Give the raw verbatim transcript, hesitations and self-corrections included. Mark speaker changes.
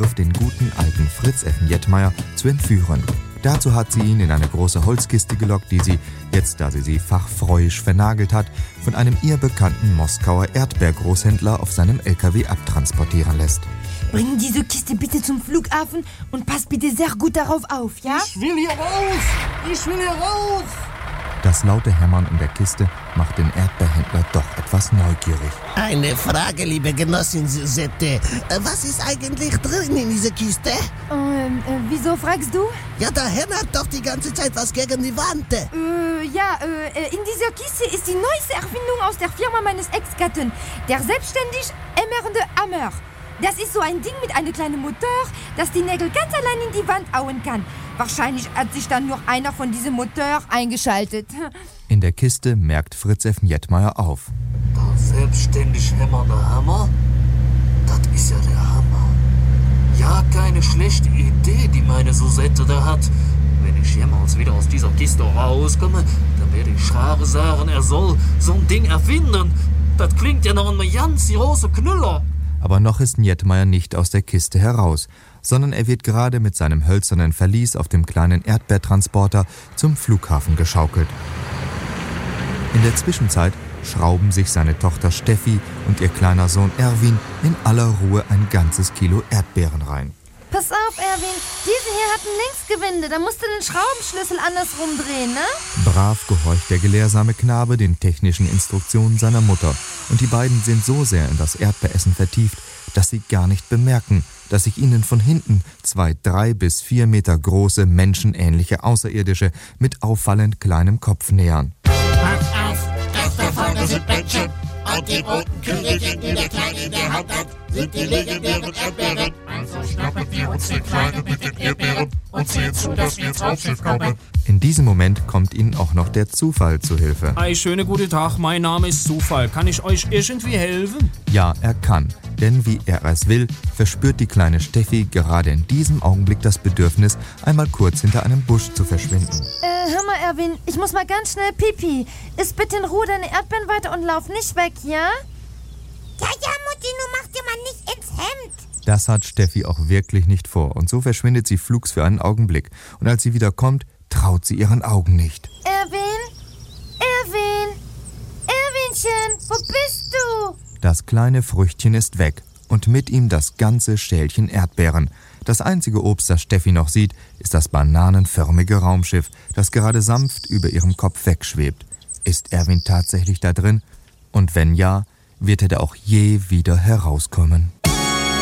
Speaker 1: Begriff, den guten alten Fritz Effen Jettmeier zu entführen. Dazu hat sie ihn in eine große Holzkiste gelockt, die sie, jetzt da sie sie fachfreuisch vernagelt hat, von einem ihr bekannten Moskauer Erdbeergroßhändler auf seinem L K W abtransportieren lässt.
Speaker 2: Bring diese Kiste bitte zum Flughafen und pass bitte sehr gut darauf auf, ja?
Speaker 3: Ich will hier raus! Ich will hier raus!
Speaker 1: Das laute Hämmern in der Kiste macht den Erdbeerhändler doch etwas neugierig.
Speaker 4: Eine Frage, liebe Genossin Susette. Was ist eigentlich drin in dieser Kiste?
Speaker 2: Ähm, äh, wieso fragst du?
Speaker 4: Ja, da hämmert doch die ganze Zeit was gegen die Wand.
Speaker 2: Äh, ja, äh, in dieser Kiste ist die neueste Erfindung aus der Firma meines Ex-Gatten, der selbstständig hämmernde Hammer. Das ist so ein Ding mit einem kleinen Motor, das die Nägel ganz allein in die Wand hauen kann. Wahrscheinlich hat sich dann nur einer von diesem Motor eingeschaltet.
Speaker 1: In der Kiste merkt Fritz Effen Jettmeier auf.
Speaker 3: Der selbstständig hämmernde Hammer? Das ist ja der Hammer. Ja, keine schlechte Idee, die meine Susette da hat. Wenn ich jemals wieder aus dieser Kiste rauskomme, dann werde ich Schare sagen, er soll so ein Ding erfinden. Das klingt ja nach einem ganz großen Knüller.
Speaker 1: Aber noch ist Jettmeier nicht aus der Kiste heraus, sondern er wird gerade mit seinem hölzernen Verlies auf dem kleinen Erdbeertransporter zum Flughafen geschaukelt. In der Zwischenzeit schrauben sich seine Tochter Steffi und ihr kleiner Sohn Erwin in aller Ruhe ein ganzes Kilo Erdbeeren rein.
Speaker 2: Pass auf, Erwin, diese hier hatten Linksgewinde, da musst du den Schraubenschlüssel andersrum drehen, ne?
Speaker 1: Brav gehorcht der gelehrsame Knabe den technischen Instruktionen seiner Mutter und die beiden sind so sehr in das Erdbeeressen vertieft, dass sie gar nicht bemerken, dass sich ihnen von hinten zwei drei bis vier Meter große, menschenähnliche Außerirdische mit auffallend kleinem Kopf nähern.
Speaker 5: Pass auf, das da vorne sind Menschen und die roten Kügelchen, die der Kleine in der Hand hat, sind die legendären Erdbeeren. Also schnappen wir uns den Kleinen mit den Erdbeeren und sehen zu, dass wir ins Raumschiff kommen.
Speaker 1: In diesem Moment kommt ihnen auch noch der Zufall zu Hilfe.
Speaker 6: Hey, schönen guten Tag, mein Name ist Zufall. Kann ich euch irgendwie helfen?
Speaker 1: Ja, er kann. Denn wie er es will, verspürt die kleine Steffi gerade in diesem Augenblick das Bedürfnis, einmal kurz hinter einem Busch zu verschwinden.
Speaker 2: Äh, hör mal, Erwin, ich muss mal ganz schnell pipi. Iss bitte in Ruhe deine Erdbeeren weiter und lauf nicht weg, ja?
Speaker 7: Ja, ja, Mutti, nun mach dir mal nicht ins Hemd.
Speaker 1: Das hat Steffi auch wirklich nicht vor und so verschwindet sie flugs für einen Augenblick. Und als sie wieder kommt, traut sie ihren Augen nicht.
Speaker 2: Erwin? Erwin? Erwinchen, wo bist du?
Speaker 1: Das kleine Früchtchen ist weg und mit ihm das ganze Schälchen Erdbeeren. Das einzige Obst, das Steffi noch sieht, ist das bananenförmige Raumschiff, das gerade sanft über ihrem Kopf wegschwebt. Ist Erwin tatsächlich da drin? Und wenn ja, wird er da auch je wieder herauskommen?